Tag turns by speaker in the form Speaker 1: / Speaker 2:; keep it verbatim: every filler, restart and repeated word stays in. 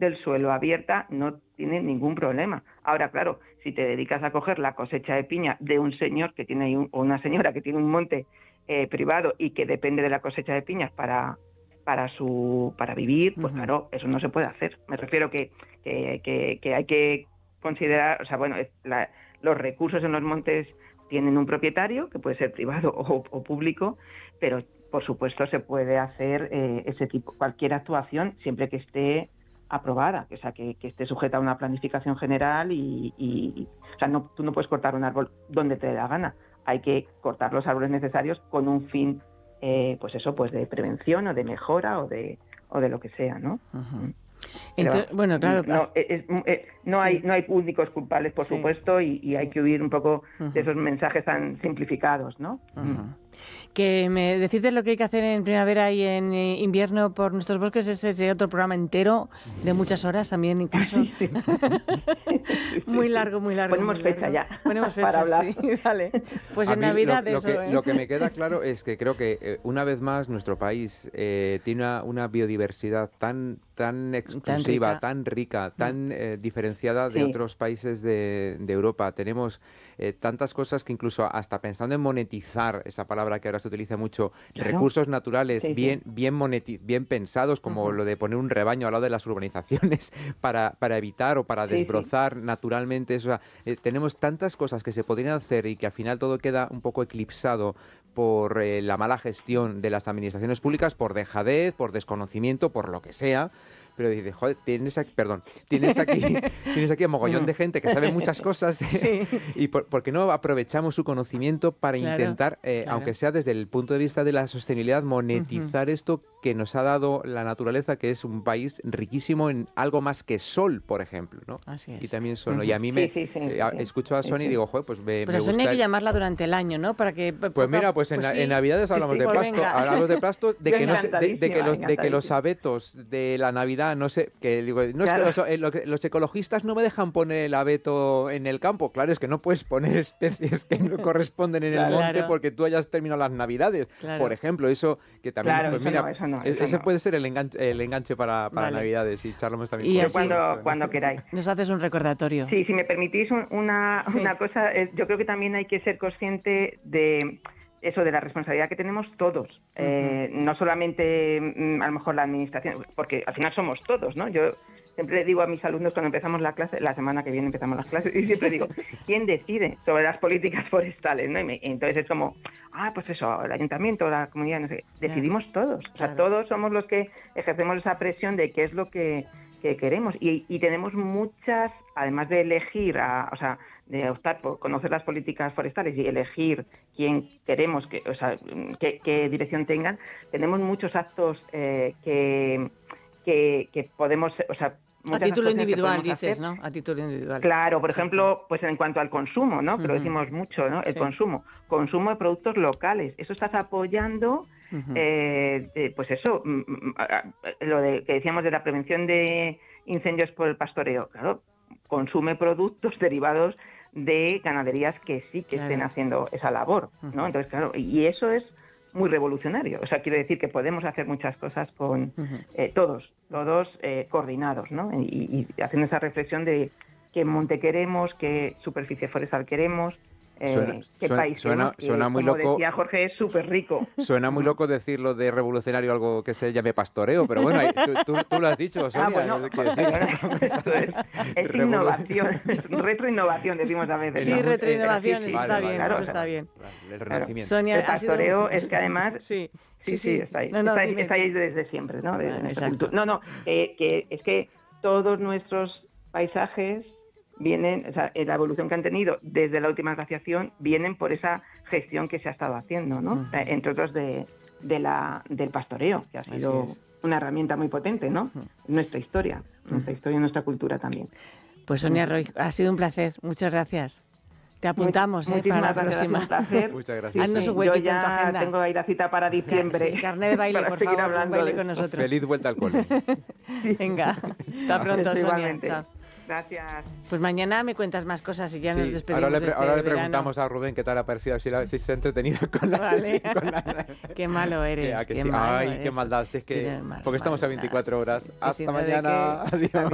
Speaker 1: del suelo abierta no tiene ningún problema. Ahora, claro, si te dedicas a coger la cosecha de piña de un señor que tiene un, o una señora que tiene un monte eh, privado y que depende de la cosecha de piñas para para su para vivir, pues uh-huh. claro, eso no se puede hacer. Me refiero que que, que, que hay que considerar, o sea, bueno, la, los recursos en los montes tienen un propietario, que puede ser privado o, o público, pero por supuesto se puede hacer eh, ese tipo, cualquier actuación, siempre que esté aprobada, o sea, que, que esté sujeta a una planificación general y, y o sea, no, tú no puedes cortar un árbol donde te dé la gana, hay que cortar los árboles necesarios con un fin, eh, pues eso, pues de prevención o de mejora o de o de lo que sea, ¿no?
Speaker 2: Uh-huh. Entonces, Pero, bueno, claro,
Speaker 1: no, es, es, no sí. hay no hay únicos culpables, por sí. supuesto, y, y sí. hay que huir un poco uh-huh. de esos mensajes tan simplificados, ¿no?
Speaker 2: Uh-huh. Que me decirte lo que hay que hacer en primavera y en invierno por nuestros bosques, ese sería otro programa entero de muchas horas también, incluso. Sí. Muy largo, muy largo.
Speaker 1: Ponemos
Speaker 2: muy
Speaker 1: fecha
Speaker 2: largo.
Speaker 1: ya.
Speaker 2: Ponemos fecha,
Speaker 1: para hablar.
Speaker 2: Sí, vale. Pues
Speaker 3: A
Speaker 2: en
Speaker 3: mí
Speaker 2: Navidad
Speaker 3: lo, lo
Speaker 2: eso.
Speaker 3: Que,
Speaker 2: ¿eh?
Speaker 3: Lo que me queda claro es que creo que eh, una vez más nuestro país eh, tiene una, una biodiversidad tan tan exclusiva, tan rica, tan, rica, tan eh, diferenciada de sí. otros países de, de Europa. Tenemos eh, tantas cosas que incluso hasta pensando en monetizar, esa palabra que ahora se utiliza mucho, claro. recursos naturales sí, bien, sí. bien monetiz- bien pensados, como uh-huh. lo de poner un rebaño al lado de las urbanizaciones para, para evitar o para desbrozar sí, sí. naturalmente. Eso, o sea, eh, tenemos tantas cosas que se podrían hacer y que al final todo queda un poco eclipsado por eh, la mala gestión de las administraciones públicas, por dejadez, por desconocimiento, por lo que sea. Pero dices, joder, tienes aquí, perdón, tienes aquí, tienes aquí un mogollón de gente que sabe muchas cosas sí. y por, ¿por qué no aprovechamos su conocimiento para claro, intentar, eh, claro. aunque sea desde el punto de vista de la sostenibilidad, monetizar uh-huh. esto que nos ha dado la naturaleza, que es un país riquísimo en algo más que sol, por ejemplo, ¿no?
Speaker 2: Así es.
Speaker 3: Y también sol, ¿no? Y a mí me
Speaker 1: sí, sí, sí,
Speaker 3: eh,
Speaker 1: sí.
Speaker 3: escucho a Sonia sí, sí. y digo, joder, pues me,
Speaker 2: Pero
Speaker 3: me
Speaker 2: Sonia
Speaker 3: gusta.
Speaker 2: hay que llamarla durante el año, ¿no? Para que
Speaker 3: pues mira, pues, pues en, sí. en Navidades hablamos sí, sí. de
Speaker 2: Pues
Speaker 3: pasto, hablamos de pasto, de que no se, de, de que los de que los abetos de la Navidad, no sé, que digo, no claro. es que los, los ecologistas no me dejan poner el abeto en el campo. Claro, es que no puedes poner especies que no corresponden en claro. el monte porque tú hayas terminado las Navidades, claro. por ejemplo. Eso que también,
Speaker 1: claro,
Speaker 3: pues
Speaker 1: eso
Speaker 3: mira,
Speaker 1: no, eso no,
Speaker 3: eso
Speaker 1: ese
Speaker 3: no. puede ser el enganche, el enganche para, para vale. Navidades y charlamos también.
Speaker 2: Y
Speaker 1: por
Speaker 2: así,
Speaker 1: cuando,
Speaker 3: eso, ¿no?
Speaker 1: cuando queráis.
Speaker 2: Nos haces un recordatorio.
Speaker 1: Sí, si me permitís un, una, sí. una cosa, eh, yo creo que también hay que ser consciente de eso, de la responsabilidad que tenemos todos, uh-huh. eh, no solamente a lo mejor la administración, porque al final somos todos, ¿no? Yo siempre le digo a mis alumnos cuando empezamos la clase, la semana que viene empezamos las clases, y siempre digo, ¿quién decide sobre las políticas forestales? ¿No? Y me, entonces es como, ah, pues eso, el ayuntamiento, la comunidad, no sé, decidimos claro. todos. O sea, claro. todos somos los que ejercemos esa presión de qué es lo que, que queremos. Y, y tenemos muchas, además de elegir, a, o sea, de optar por conocer las políticas forestales y elegir quién queremos, que, o sea, qué, qué dirección tengan, tenemos muchos actos eh, que, que, que podemos, o sea,
Speaker 2: a título individual dices, hacer. ¿no? A título individual.
Speaker 1: Claro, por
Speaker 2: Exacto.
Speaker 1: ejemplo, pues en cuanto al consumo, ¿no? Que uh-huh. lo decimos mucho, ¿no? El sí. consumo. Consumo de productos locales. Eso estás apoyando, uh-huh. eh, eh, pues eso, lo de, que decíamos de la prevención de incendios por el pastoreo. Claro, consume productos derivados de ganaderías que sí que claro. estén haciendo esa labor, ¿no? Uh-huh. Entonces, claro, y eso es muy revolucionario. O sea, quiero decir que podemos hacer muchas cosas con uh-huh. eh, todos, todos eh, coordinados, ¿no? Y, y haciendo esa reflexión de qué monte queremos, qué superficie forestal queremos, eh,
Speaker 3: suena,
Speaker 1: qué
Speaker 3: suena,
Speaker 1: país
Speaker 3: suena,
Speaker 1: queremos, que,
Speaker 3: suena muy
Speaker 1: como
Speaker 3: loco.
Speaker 1: decía Jorge, es súper rico.
Speaker 3: Suena muy loco decirlo de revolucionario, algo que se llame pastoreo, pero bueno, tú, tú, tú lo has dicho, Sonia.
Speaker 1: Ah, bueno,
Speaker 3: que decir,
Speaker 1: eso es, es Revolu- innovación, es retroinnovación, decimos a veces.
Speaker 2: Sí,
Speaker 1: ¿no?
Speaker 2: retroinnovación,
Speaker 1: eh,
Speaker 2: sí, está
Speaker 3: vale,
Speaker 2: bien,
Speaker 3: vale,
Speaker 2: eso está bien.
Speaker 3: Vale, el renacimiento.
Speaker 2: Sonia,
Speaker 1: el pastoreo
Speaker 2: sido...
Speaker 1: es que además...
Speaker 2: sí.
Speaker 1: Sí, sí, sí, está ahí.
Speaker 2: No, no,
Speaker 1: está, ahí
Speaker 2: dime.
Speaker 1: está ahí desde siempre, ¿no? Desde
Speaker 2: ah, exacto.
Speaker 1: No, no, eh, que es que todos nuestros paisajes vienen, o sea, la evolución que han tenido desde la última glaciación vienen por esa gestión que se ha estado haciendo, ¿no? Uh-huh. eh, entre otros de, de la, del pastoreo, que ha sido una herramienta muy potente, ¿no? Uh-huh. Nuestra historia, nuestra uh-huh. historia y nuestra cultura también.
Speaker 2: Pues Sonia Roig, ha sido un placer, muchas gracias. Te apuntamos
Speaker 1: Muy,
Speaker 2: eh, para la
Speaker 1: gracias,
Speaker 2: próxima.
Speaker 1: Un placer.
Speaker 3: Muchas gracias.
Speaker 2: Haznos
Speaker 1: sí,
Speaker 2: un huequito
Speaker 1: yo ya
Speaker 2: en tu agenda.
Speaker 1: Tengo ahí la cita para diciembre.
Speaker 2: Sí, carnet de baile, por favor, un baile con nosotros.
Speaker 3: Feliz vuelta al cole.
Speaker 2: Venga, hasta pronto, Sonia.
Speaker 1: Igualmente.
Speaker 2: Chao.
Speaker 1: Gracias.
Speaker 2: Pues mañana me cuentas más cosas y ya
Speaker 3: sí,
Speaker 2: nos despedimos.
Speaker 3: Ahora le,
Speaker 2: de este
Speaker 3: ahora le
Speaker 2: verano.
Speaker 3: preguntamos a Rubén qué tal ha parecido, si, la, si se ha entretenido con la...
Speaker 2: Vale.
Speaker 3: Con la...
Speaker 2: Qué malo eres,
Speaker 3: que, que
Speaker 2: qué
Speaker 3: sí.
Speaker 2: malo
Speaker 3: Ay,
Speaker 2: eres.
Speaker 3: qué maldad, si es que...
Speaker 2: Mal,
Speaker 3: porque estamos
Speaker 2: maldad,
Speaker 3: a veinticuatro horas.
Speaker 2: sí,
Speaker 3: Hasta mañana.
Speaker 2: Que...
Speaker 3: Adiós.